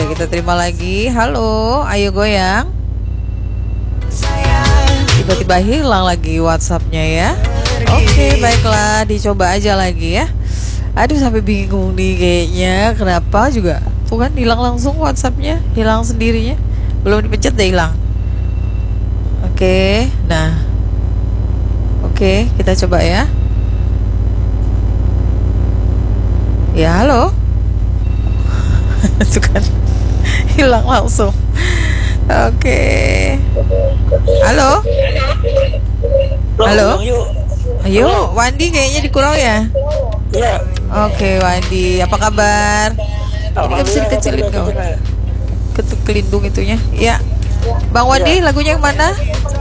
kita terima lagi. Halo, ayo goyang. Tiba-tiba hilang lagi WhatsApp-nya ya. Oke, baiklah, dicoba aja lagi ya. Aduh, sampai bingung nih kayaknya. Kenapa juga? Tuh kan hilang langsung WhatsApp-nya, hilang sendirinya. Belum dipencet deh hilang. Oke, nah. Oke, kita coba ya. Ya, halo. Tuh kan hilang langsung. Oke. Halo. Halo. Ayo, Wandi kayaknya di Kurau ya? Iya. Oke, Wandi, apa kabar? Ini nggak bisa dikecilin kau. Kelindung itunya. Ya. Bang Wandi, lagunya yang mana?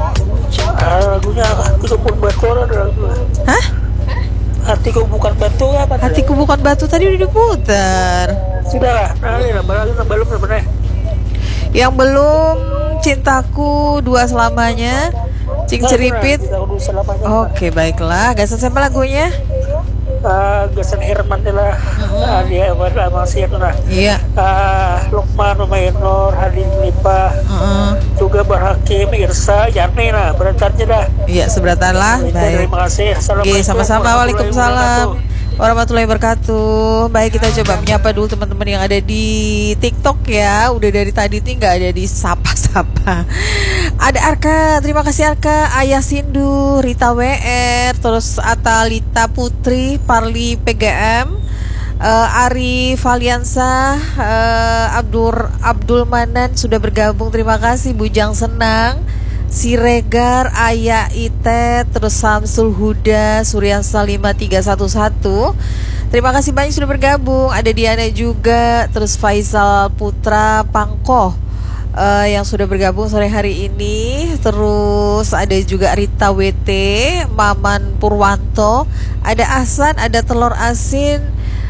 Lagunya Hatiku Bukan Batu. Hah? Hatiku Bukan Batu apa? Hatiku Bukan Batu tadi udah diputar. Sudah lah. Belum sebenarnya. Yang belum Cintaku Dua Selamanya, Cing Ceripit. Oke, baiklah. Gasan siapa lagunya? Gasan Herman lah. Dia masih itu lah. Iya. Lukman, Nur, Hadin Lipa, juga Berhakim, Irsa, Yani lah. Berantarnya dah. Iya, seberatan lah. Baik. Terima kasih. Oke, sama-sama. Waalaikumsalam warahmatullahi wabarakatuh. Baik, kita coba menyapa dulu teman-teman yang ada di TikTok ya. Udah dari tadi nih nggak ada di sapa-sapa. Ada Arka, terima kasih Arka, Ayah Sindu, Rita WR, terus Atalita Putri, Parli PGM, Ari Valiansa, Abdul Manan sudah bergabung. Terima kasih Bujang Senang, Siregar, Ayah Ite, terus Samsul Huda, Suryansa 5311. Terima kasih banyak sudah bergabung. Ada Diana juga, terus Faisal Putra Pangkoh yang sudah bergabung sore hari ini. Terus ada juga Rita WT, Maman Purwanto, ada Ahsan, ada telur asin.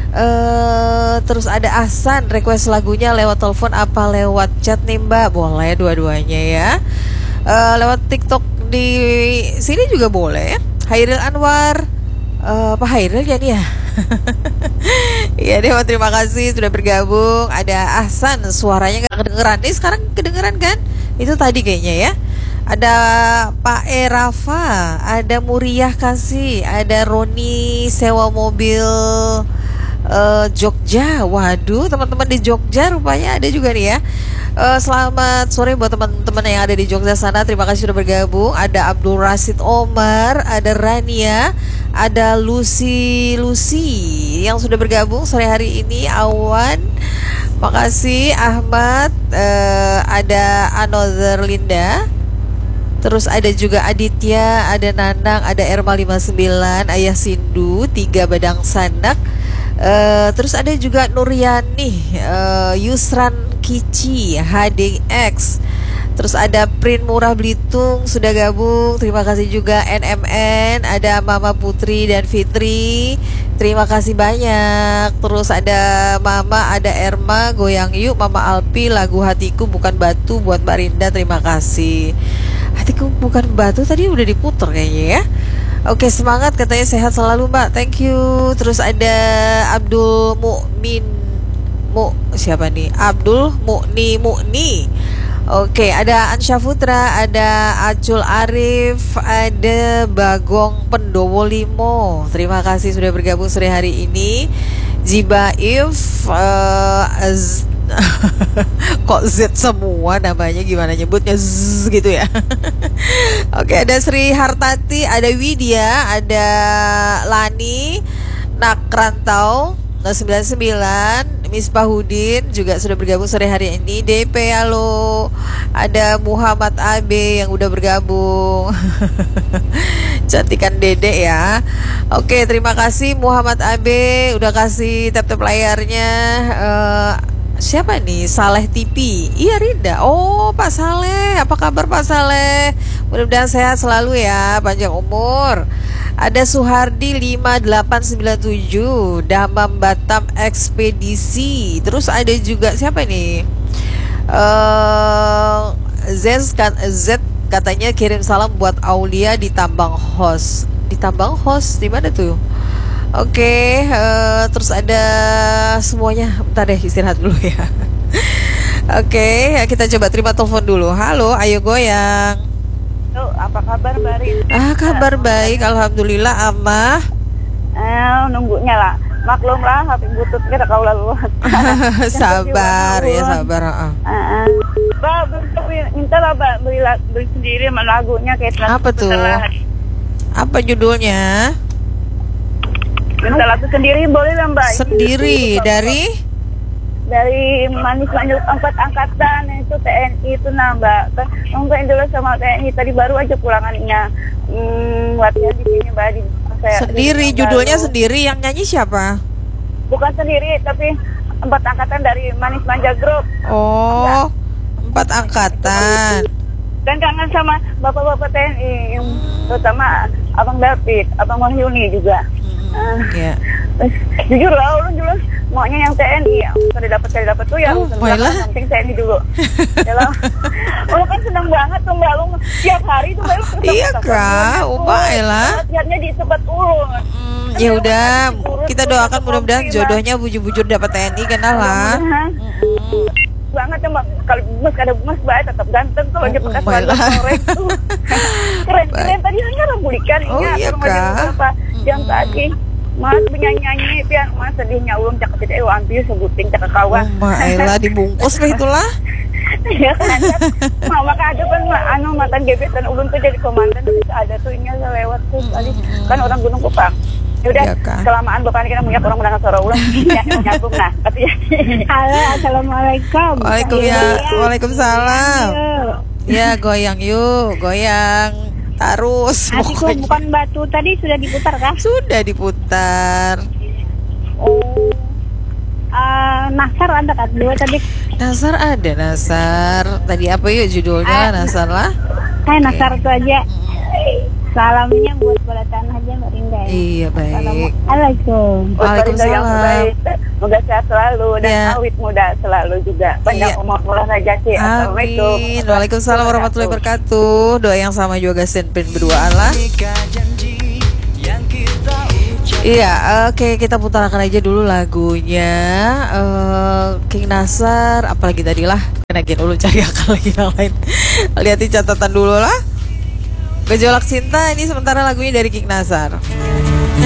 Terus ada Ahsan request lagunya lewat telepon apa lewat chat nih Mbak? Boleh dua-duanya ya. Lewat TikTok di sini juga boleh ya. Hairil Anwar, Pak Hairil ya nih ya. Iya deh, terima kasih sudah bergabung. Ada Ahsan, suaranya nggak kedengeran nih, sekarang kedengeran kan? Itu tadi kayaknya ya. Ada Pak Rafa, ada Muriah Kasih, ada Roni sewa mobil Jogja. Waduh, teman-teman di Jogja rupanya ada juga nih ya. Selamat sore buat teman-teman yang ada di Jogja sana. Terima kasih sudah bergabung. Ada Abdul Rasid Omar, ada Rania, ada Lucy yang sudah bergabung sore hari ini. Awan, makasih. Ahmad, ada Another Linda. Terus ada juga Aditya, ada Nanang, ada Erma 59, Ayah Sindu, 3 Badang Sanak. Terus ada juga Nuryani, Yusran Kici, HDX. Terus ada Print Murah Belitung sudah gabung. Terima kasih juga NMN, ada Mama Putri dan Fitri. Terima kasih banyak. Terus ada Mama, ada Erma, Goyang Yuk, Mama Alpi, lagu Hatiku Bukan Batu buat Mbak Rinda. Terima kasih. Hatiku Bukan Batu tadi udah diputar kayaknya ya. Oke, semangat katanya, sehat selalu Mbak, thank you. Terus ada Abdul siapa nih? Abdul Mukni. Oke, ada Ansya Putra, ada Acul Arif, ada Bagong Pendowo Limo. Terima kasih sudah bergabung sore hari ini. Zibaif, kok Z semua namanya, gimana nyebutnya Z gitu ya. Oke, ada Sri Hartati, ada Widya, ada Lani Nakrantau 99, Misbahudin juga sudah bergabung sore hari ini. DP, halo. Ada Muhammad Abe yang udah bergabung. Cantikan Dede ya. Oke, terima kasih Muhammad Abe udah kasih tap-tap layarnya. Siapa nih? Saleh TV. Iya, Rinda. Oh, Pak Saleh. Apa kabar Pak Saleh? Mudah-mudahan sehat selalu ya, panjang umur. Ada Suhardi 5897, Damam Batam Ekspedisi. Terus ada juga siapa nih? Z katanya kirim salam buat Aulia di Tambang Hos. Di Tambang Hos di mana tuh? Oke, terus ada semuanya. Bentar deh, istirahat dulu ya. Oke, ya kita coba terima telepon dulu. Halo, ayo goyang. Tuh, apa kabar Mbak Rin? Kabar baik, alhamdulillah. Amah Nunggunya lah. Maklum lah, HP butut kita kau lalu. sabar ya, sabar. Mbak, minta lah Mbak beli sendiri lagunya kayak Apa tuh? Apa judulnya? Minta lagu sendiri boleh lah Mbak. Sendiri dari Manis Manjur 4 angkatan itu TNI itu Mbak. Nungguin dulu sama TNI tadi baru aja pulangannya. Latihan di sini Mbak di Sendiri, judulnya Sendiri. Yang nyanyi siapa? Bukan sendiri, tapi 4 angkatan dari Manis Manja Group. Oh, 4 angkatan. Dan kangen sama bapak-bapak TNI, terutama Abang David, Abang Wahyuni juga. Ya. Jujur lah, ulun dulu maunya yang TNI, yang cari dapat tuh yang penting TNI dulu. Yalah, ulun kan senang banget tuh Mbak, ulun tiap hari tuh Mbak. Iya kak, Ella. Latihannya di tempat ulun. Ya udah, kita doakan mudah-mudahan jodohnya bujur-bujur dapat TNI kan lah. Banget ya Mbak, kalau Mas ada Mas baik tetap ganteng tuh aja bekas warga keren tuh. Keren tadi hanya rambulikan iya kak. Yang tadi Mas penyanyi pian Mas sedihnya ulun cakap tidak ambil sebuting cakap kawan. Ella dibungkus lah itulah. Iya kan. Mama ada kan mantan gebetan ulun tuh jadi komandan bisa ada tuh ini lewat tuh tadi kan orang Gunung Kupang. Udah, kelamaan bapak kita punya orang mendengar suara ulang ya, nyambung nah. Halo, assalamualaikum. Waalaikumsalam. Ya, goyang yuk, goyang terus. Hatiku bukan batu tadi sudah diputar kah? Sudah diputar. Oh, Nasar ada kan dua tadi? Nasar ada, Nasar. Tadi apa yuk judulnya Nasar lah? Nasar itu aja. Salamnya buat bola tanah aja Mbak Rinda. Iya baik. Assalamualaikum. Waalaikumsalam. Semoga sehat selalu dan awet muda selalu juga. Banyak umur olahraga sih. Amin. Waalaikumsalam warahmatullahi wabarakatuh. Doa yang sama juga senpen berduaan lah. Iya, oke kita putarkan aja dulu lagunya King Nasar. Apalagi tadi lah. Kenakin dulu cari akal lagi yang lain. Lihatin catatan dulu lah. Gejolak Cinta ini sementara lagunya dari King Nasar.